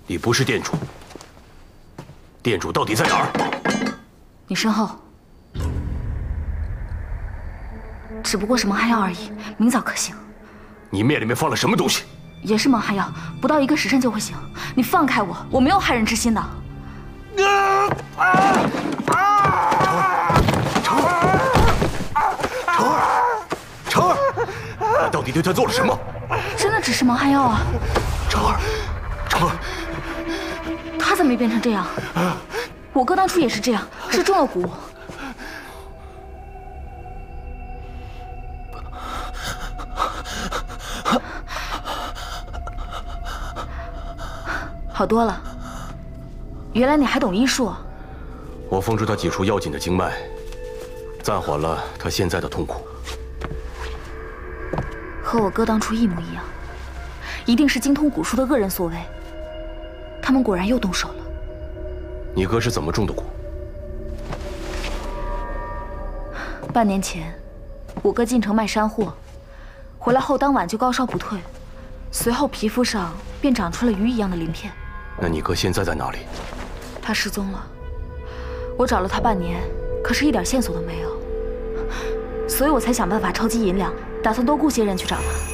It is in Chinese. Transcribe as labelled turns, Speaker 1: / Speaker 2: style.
Speaker 1: 你不是店主，店主到底在哪儿？
Speaker 2: 你身后。只不过是蒙汗药而已，明早可醒。
Speaker 1: 你面里面放了什么东西？
Speaker 2: 也是蒙汗药，不到1个时辰就会醒。你放开我，我没有害人之心的。
Speaker 1: 成儿，你到底对他做了什么？
Speaker 2: 真的只是蒙汗药啊！
Speaker 1: 成儿，
Speaker 2: 他怎么没变成这样？我哥当初也是这样，是中了蛊。好多了。原来你还懂医术。
Speaker 1: 我帮助他解除妖精的经脉，暂缓了他现在的痛苦。
Speaker 2: 和我哥当初一模一样，一定是精通蛊术的恶人所为。他们果然又动手了。
Speaker 1: 你哥是怎么中的蛊？
Speaker 2: 半年前，我哥进城卖山货，回来后当晚就高烧不退，随后皮肤上便长出了鱼一样的鳞片。
Speaker 1: 那你哥现在在哪里？
Speaker 2: 他失踪了，我找了他半年，可是一点线索都没有，所以我才想办法筹集银两，打算多雇些人去找他。